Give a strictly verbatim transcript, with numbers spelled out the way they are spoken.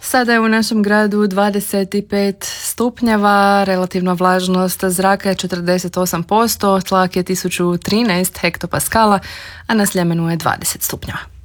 Sada je u našem gradu dvadeset pet stupnjeva, relativna vlažnost zraka je četrdeset osam posto, tlak je tisuću trinaest hektopaskala, a na Sljemenu je dvadeset stupnjeva.